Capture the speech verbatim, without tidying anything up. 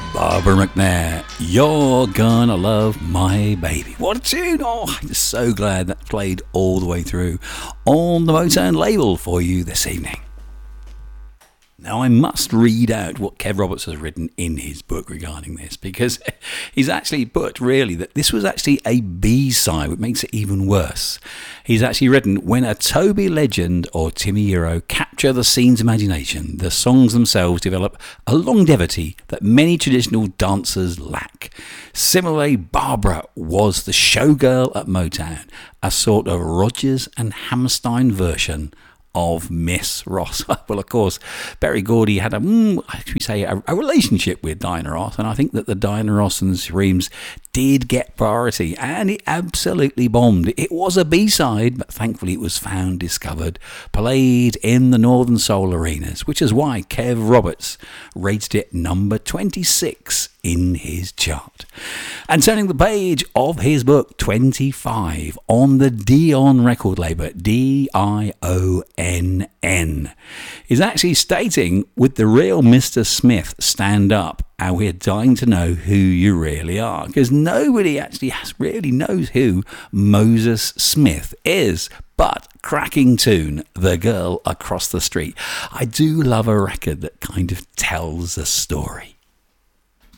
Barbara McNair, You're Gonna Love My Baby. What a tune! Oh, I'm so glad that played all the way through on the Motown label for you this evening. Now, I must read out what Kev Roberts has written in his book regarding this, because he's actually put, really, that this was actually a B-side, which makes it even worse. He's actually written, when a Toby legend or Timmy Euro capture the scene's imagination, the songs themselves develop a longevity that many traditional dancers lack. Similarly, Barbara was the showgirl at Motown, a sort of Rodgers and Hammerstein version of Miss Ross. Well, of course, Berry Gordy had a, mm, I should say, a, a relationship with Diana Ross, and I think that the Diana Ross and the Supremes did get priority, and it absolutely bombed. It was a B-side, but thankfully it was found, discovered, played in the Northern Soul arenas, which is why Kev Roberts rated it number twenty-six in his chart. And turning the page of his book, twenty-five, on the Dion record label, D I O N N, is actually stating, with the real Mister Smith, stand up, and we're dying to know who you really are, because nobody actually has, really knows who Moses Smith is. But cracking tune, The Girl Across the Street. I do love a record that kind of tells a story.